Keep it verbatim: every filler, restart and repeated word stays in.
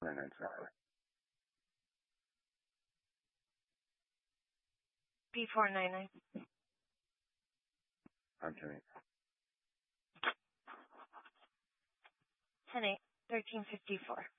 nine nine seven. P four nine nine. I'm ten eight. ten eight. thirteen fifty-four.